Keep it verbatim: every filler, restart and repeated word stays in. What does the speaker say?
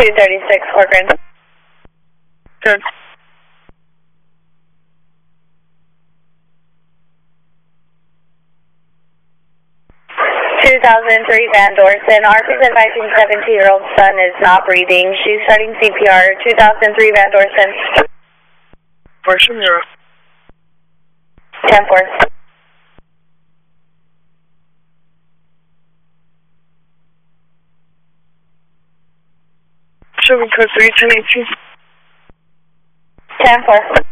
two thirty-six, Corcoran. Good. two thousand three Van Dorsen. A R C is advising seventeen-year-old son is not breathing. She's starting C P R. two thousand three Van Dorsen. Person zero. ten four. Seven code three ten eighteen. ten four.